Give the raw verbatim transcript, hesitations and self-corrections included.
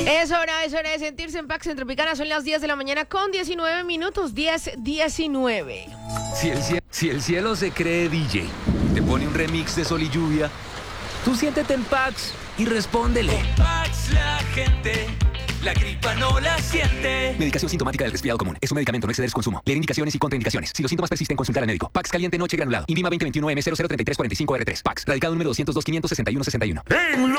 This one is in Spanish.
Es hora, es hora de sentirse en Pax en Tropicana. Son las diez de la mañana con diecinueve minutos. diez, diecinueve. Si el, cielo, si el cielo se cree D J, te pone un remix de Sol y Lluvia, tú siéntete en Pax y respóndele. Con Pax la gente, la gripa no la siente. Medicación sintomática del resfriado común. Es un medicamento, no exceder su consumo. Leer indicaciones y contraindicaciones. Si los síntomas persisten, consultar al médico. Pax caliente noche granulado. INVIMA veinte veintiuno M cero cero treinta y tres cuarenta y cinco R tres. Pax. Radicado número doscientos dos, quinientos sesenta y uno sesenta y uno.